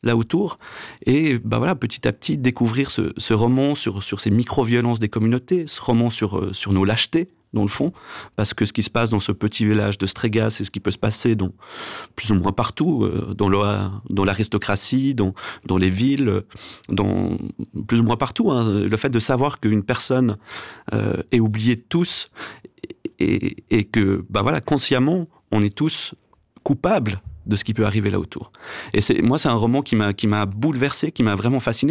là autour, et petit à petit découvrir ce roman sur ces micro-violences des communautés, ce roman sur nos lâchetés, dans le fond, parce que ce qui se passe dans ce petit village de Strega, c'est ce qui peut se passer plus ou moins partout, dans l'aristocratie, dans les villes, plus ou moins partout. Le fait de savoir qu'une personne est oubliée de tous, et que, consciemment, on est tous coupables de ce qui peut arriver là autour. Et c'est un roman qui m'a bouleversé, qui m'a vraiment fasciné.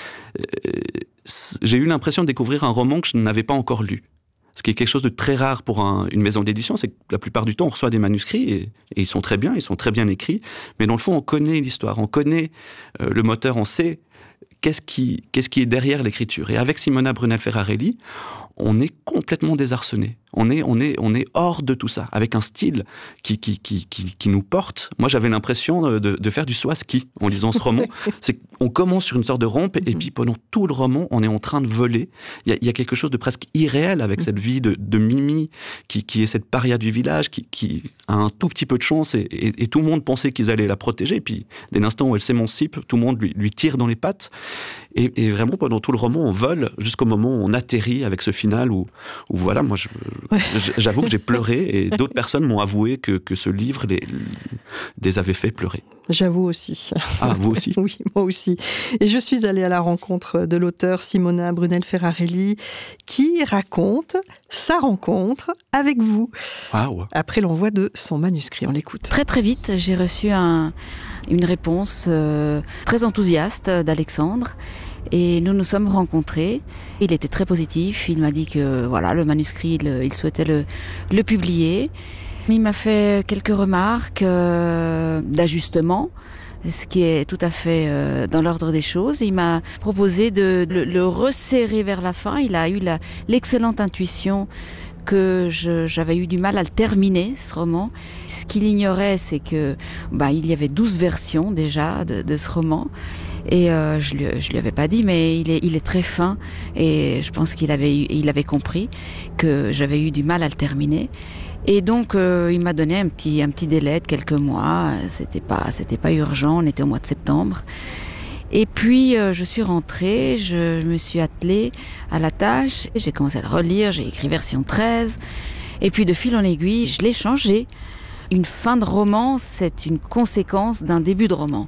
J'ai eu l'impression de découvrir un roman que je n'avais pas encore lu. Ce qui est quelque chose de très rare pour une maison d'édition, c'est que la plupart du temps, on reçoit des manuscrits et ils sont très bien écrits, mais dans le fond, on connaît l'histoire, on connaît le moteur, on sait qu'est-ce qui est derrière l'écriture. Et avec Simona Brunel-Ferrarelli, on est complètement désarçonné. On est hors de tout ça, avec un style qui nous porte. Moi, j'avais l'impression de faire du saut à ski en lisant ce roman. C'est qu'on commence sur une sorte de rampe, et puis pendant tout le roman, on est en train de voler. Il y a quelque chose de presque irréel avec cette vie de Mimi, qui est cette paria du village, qui a un tout petit peu de chance, et tout le monde pensait qu'ils allaient la protéger. Et puis, dès l'instant où elle s'émancipe, tout le monde lui tire dans les pattes. Et vraiment, pendant tout le roman, on vole jusqu'au moment où on atterrit avec ce final où moi, j'avoue que j'ai pleuré, et d'autres personnes m'ont avoué que ce livre les avait fait pleurer. J'avoue aussi. Ah, vous aussi? Oui, moi aussi. Et je suis allée à la rencontre de l'auteur Simona Brunel-Ferrarelli, qui raconte sa rencontre avec vous. Wow. Après l'envoi de son manuscrit. On l'écoute. Très très vite, j'ai reçu une réponse très enthousiaste d'Alexandre. Et nous nous sommes rencontrés. Il était très positif. Il m'a dit que le manuscrit, il souhaitait le publier. Il m'a fait quelques remarques d'ajustement, ce qui est tout à fait dans l'ordre des choses. Il m'a proposé de le resserrer vers la fin. Il a eu l'excellente intuition que j'avais eu du mal à le terminer, ce roman. Ce qu'il ignorait, c'est que il y avait 12 versions déjà de ce roman. Et je lui avais pas dit, mais il est très fin, et je pense qu'il avait compris que j'avais eu du mal à le terminer. Et donc il m'a donné un petit délai de quelques mois. C'était pas urgent. On était au mois de septembre. Et puis je suis rentrée, je me suis attelée à la tâche. J'ai commencé à le relire. J'ai écrit version 13. Et puis de fil en aiguille, je l'ai changé. Une fin de roman, c'est une conséquence d'un début de roman.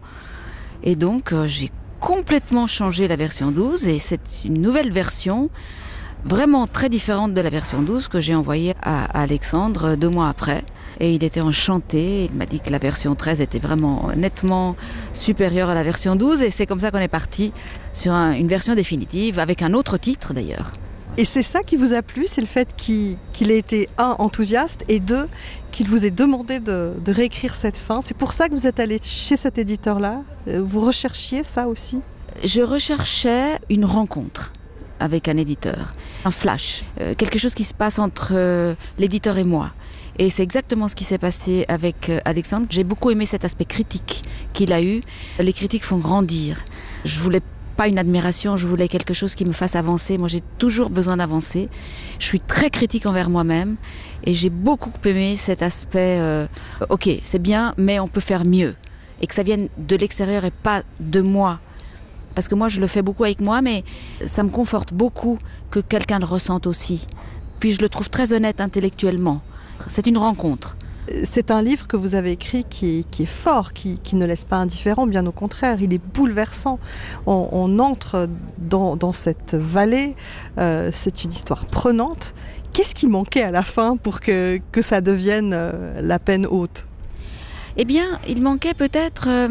Et donc, j'ai complètement changé la version 12, et c'est une nouvelle version, vraiment très différente de la version 12 que j'ai envoyée à Alexandre 2 mois après. Et il était enchanté, il m'a dit que la version 13 était vraiment nettement supérieure à la version 12, et c'est comme ça qu'on est parti sur une version définitive, avec un autre titre d'ailleurs. Et c'est ça qui vous a plu, c'est le fait qu'il ait été, 1, enthousiaste, et 2, qu'il vous ait demandé de réécrire cette fin. C'est pour ça que vous êtes allé chez cet éditeur-là. Vous recherchiez ça aussi? Je recherchais une rencontre avec un éditeur, un flash, quelque chose qui se passe entre l'éditeur et moi. Et c'est exactement ce qui s'est passé avec Alexandre. J'ai beaucoup aimé cet aspect critique qu'il a eu. Les critiques font grandir. Je voulais pas une admiration, je voulais quelque chose qui me fasse avancer. Moi, j'ai toujours besoin d'avancer. Je suis très critique envers moi-même, et j'ai beaucoup aimé cet aspect ok, c'est bien, mais on peut faire mieux, et que ça vienne de l'extérieur et pas de moi. Parce que moi, je le fais beaucoup avec moi, mais ça me conforte beaucoup que quelqu'un le ressente aussi. Puis je le trouve très honnête intellectuellement. C'est une rencontre. C'est un livre que vous avez écrit qui est fort, qui ne laisse pas indifférent, bien au contraire, il est bouleversant. On entre dans cette vallée, c'est une histoire prenante. Qu'est-ce qui manquait à la fin pour que ça devienne la peine haute? Eh bien, il manquait peut-être, je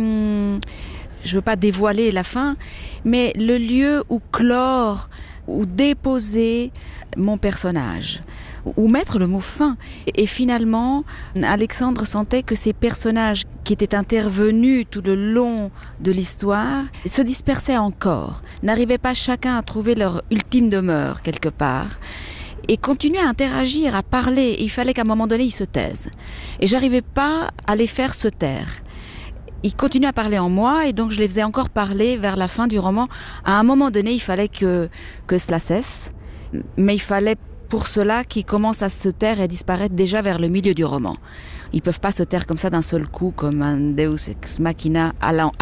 ne veux pas dévoiler la fin, mais le lieu où clore, où déposer mon personnage, ou mettre le mot fin. Et finalement, Alexandre sentait que ces personnages qui étaient intervenus tout le long de l'histoire se dispersaient encore, n'arrivaient pas chacun à trouver leur ultime demeure quelque part, et continuaient à interagir, à parler. Et il fallait qu'à un moment donné, ils se taisent. Et j'arrivais pas à les faire se taire. Ils continuaient à parler en moi, et donc je les faisais encore parler vers la fin du roman. À un moment donné, il fallait que cela cesse, mais il fallait pour cela qu'ils commencent à se taire et à disparaître déjà vers le milieu du roman. Ils peuvent pas se taire comme ça d'un seul coup, comme un Deus ex machina